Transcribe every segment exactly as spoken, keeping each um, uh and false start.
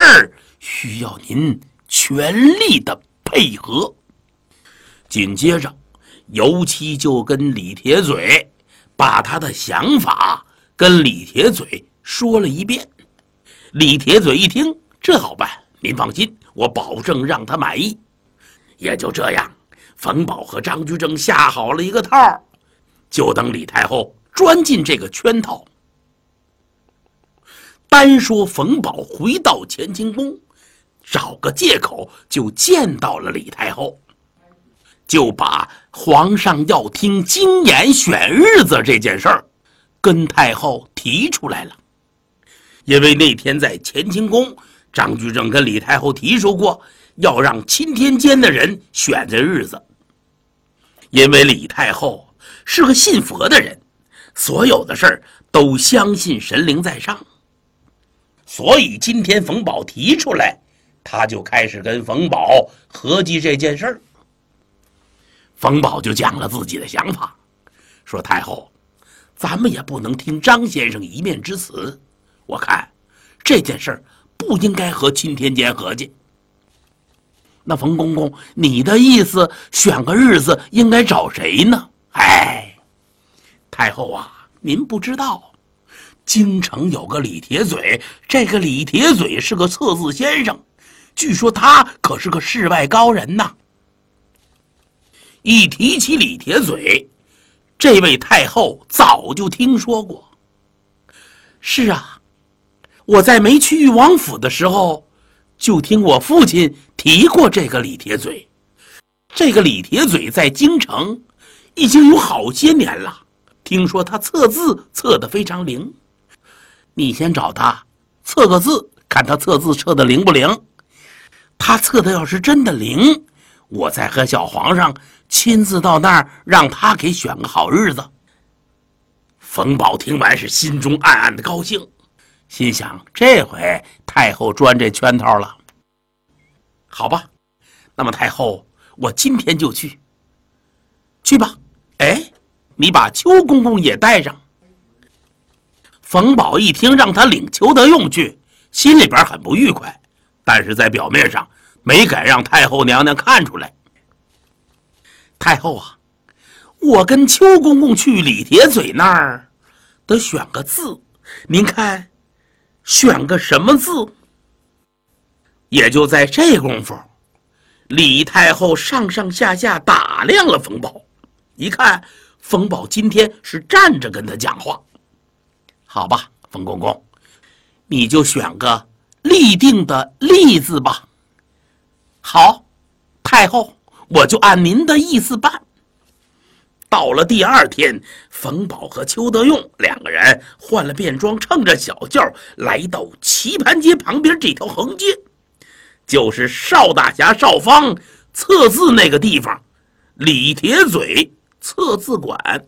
儿需要您全力的配合。紧接着，尤其就跟李铁嘴把他的想法跟李铁嘴说了一遍。李铁嘴一听，这好办，您放心，我保证让他满意。也就这样，冯保和张居正下好了一个套，就等李太后钻进这个圈套。单说冯保回到乾清宫，找个借口就见到了李太后，就把皇上要听金眼选日子这件事儿跟太后提出来了。因为那天在乾清宫，张居正跟李太后提出过要让钦天监的人选这日子。因为李太后是个信佛的人，所有的事儿都相信神灵在上，所以今天冯保提出来，他就开始跟冯保合计这件事儿。冯保就讲了自己的想法，说太后，咱们也不能听张先生一面之词，我看这件事儿不应该和钦天监合计。那冯公公，你的意思选个日子应该找谁呢？哎，太后啊，您不知道，京城有个李铁嘴，这个李铁嘴是个测字先生，据说他可是个世外高人呐。一提起李铁嘴，这位太后早就听说过。是啊，我在没去裕王府的时候，就听我父亲提过这个李铁嘴。这个李铁嘴在京城已经有好些年了，听说他测字测得非常灵。你先找他测个字，看他测字测得灵不灵。他测的要是真的灵，我再和小皇上亲自到那儿让他给选个好日子。冯保听完是心中暗暗的高兴，心想这回太后钻这圈套了。好吧，那么太后，我今天就去。去吧。哎，你把邱公公也带上。冯保一听让他领邱德用去，心里边很不愉快，但是在表面上没敢让太后娘娘看出来。太后啊，我跟邱公公去李铁嘴那儿得选个字，您看选个什么字？也就在这功夫，李太后上上下下打量了冯保，一看冯保今天是站着跟他讲话。好吧，冯公公，你就选个立定的立字吧。好，太后，我就按您的意思办。到了第二天，冯保和邱德用两个人换了便装，乘着小轿来到棋盘街旁边这条横街，就是邵大侠邵方测字那个地方，李铁嘴测字馆。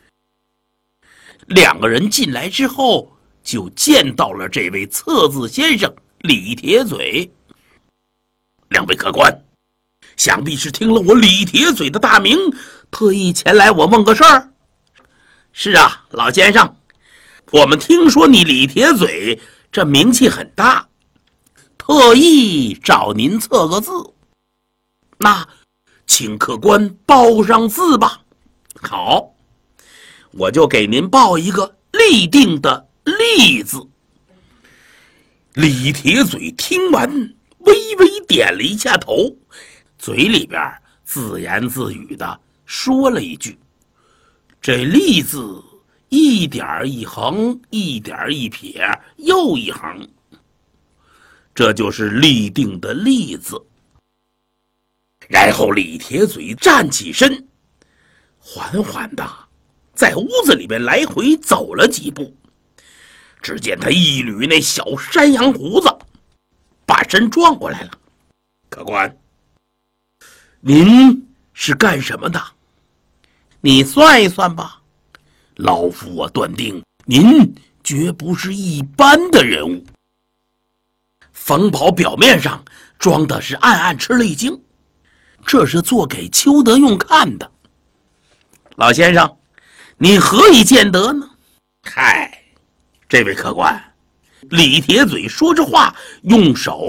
两个人进来之后，就见到了这位测字先生李铁嘴。两位客官，想必是听了我李铁嘴的大名，特意前来我问个事儿。是啊，老先生，我们听说你李铁嘴这名气很大，特意找您测个字。那请客官报上字吧。好，我就给您报一个立定的立字。李铁嘴听完微微点了一下头，嘴里边自言自语的说了一句：这立字一点一横，一点一撇，又一横，这就是立定的立字。然后李铁嘴站起身，缓缓的在屋子里面来回走了几步，只见他一捋那小山羊胡子，把身转过来了。客官，您是干什么的？你算一算吧，老夫我断定您绝不是一般的人物。冯保表面上装的是暗暗吃了一惊，这是做给邱德用看的。老先生，你何以见得呢？嗨，这位客官，李铁嘴说着话，用手